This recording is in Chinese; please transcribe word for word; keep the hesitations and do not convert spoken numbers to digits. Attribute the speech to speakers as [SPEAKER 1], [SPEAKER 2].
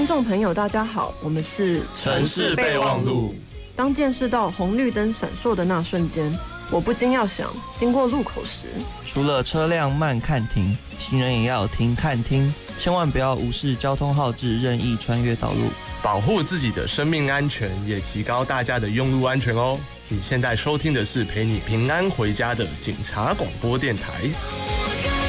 [SPEAKER 1] 听众朋友，大家好，我们是
[SPEAKER 2] 城市备忘录。
[SPEAKER 1] 当见识到红绿灯闪烁的那瞬间，我不禁要想，经过路口时，
[SPEAKER 3] 除了车辆慢看停，行人也要停看听，千万不要无视交通号志，任意穿越道路，
[SPEAKER 2] 保护自己的生命安全，也提高大家的用路安全哦。你现在收听的是陪你平安回家的警察广播电台。